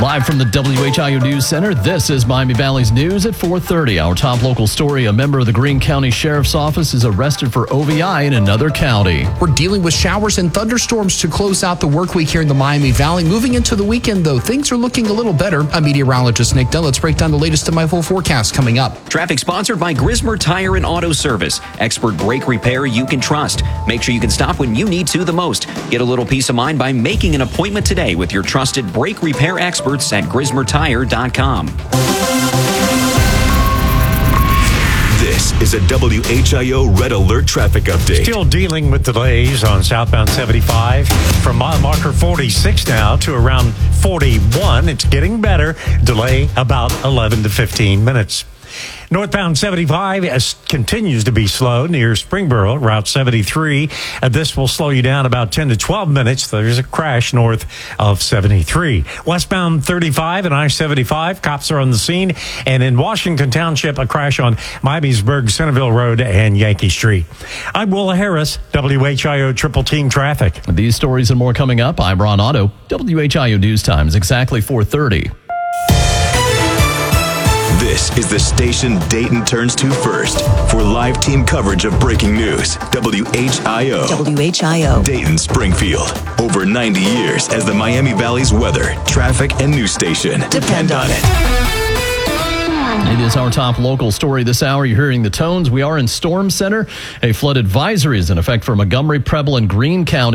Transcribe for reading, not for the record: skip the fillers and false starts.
Live from the WHIO News Center, this is Miami Valley's News at 4:30. Our top local story, a member of the Greene County Sheriff's Office is arrested for OVI in another county. We're dealing with showers and thunderstorms to close out the work week here in the Miami Valley. Moving into the weekend, though, things are looking a little better. I'm meteorologist Nick Dunn. Let's break down the latest in my full forecast coming up. Traffic sponsored by Grismer Tire and Auto Service. Expert brake repair you can trust. Make sure you can stop when you need to the most. Get a little peace of mind by making an appointment today with your trusted brake repair experts at GrismerTire.com. This is a WHIO Red Alert traffic update. Still dealing with delays on southbound 75 from mile marker 46 now to around 41. It's getting better. Delay about 11 to 15 minutes. Northbound 75 continues to be slow near Springboro, Route 73. This will slow you down about 10 to 12 minutes. There's a crash north of 73. Westbound 35 and I-75, cops are on the scene. And in Washington Township, a crash on Miamisburg, Centerville Road, and Yankee Street. I'm Will Harris, WHIO Triple Team Traffic. These stories and more coming up. I'm Ron Otto. WHIO News Time is exactly 4:30. This is the station Dayton turns to first for live team coverage of breaking news. WHIO. WHIO. Dayton, Springfield. Over 90 years as the Miami Valley's weather, traffic, and news station. Depend on it. It is our top local story this hour. You're hearing the tones. We are in Storm Center. A flood advisory is in effect for Montgomery, Preble, and Greene County.